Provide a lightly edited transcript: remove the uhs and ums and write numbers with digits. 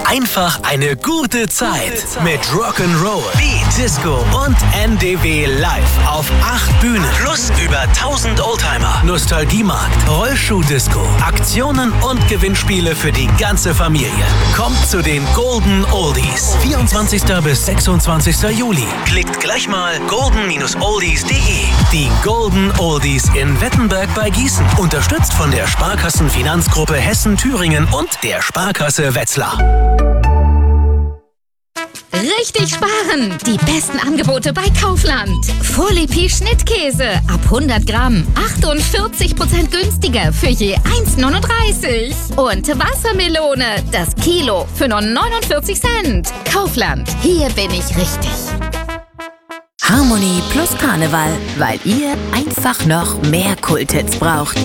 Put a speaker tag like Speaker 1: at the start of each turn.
Speaker 1: Einfach eine gute Zeit mit Rock'n'Roll, Beat, Disco und NDW live auf 8 Bühnen. Plus über 1000 Oldtimer, Nostalgiemarkt, Rollschuh-Disco, Aktionen und Gewinnspiele für die ganze Familie. Kommt zu den Golden Oldies. 24. bis 26. Juli. Klickt gleich mal golden-oldies.de. Die Golden Oldies in Wettenberg bei Gießen. Unterstützt von der Sparkassenfinanzgruppe Hessen-Thüringen und der Sparkasse Wetzlar.
Speaker 2: Richtig sparen! Die besten Angebote bei Kaufland. Folie Schnittkäse ab 100 Gramm 48% günstiger für je 1,39. Und Wassermelone, das Kilo für nur 49 Cent. Kaufland, hier bin ich richtig.
Speaker 3: Harmonie plus Karneval, weil ihr einfach noch mehr Kulthits braucht.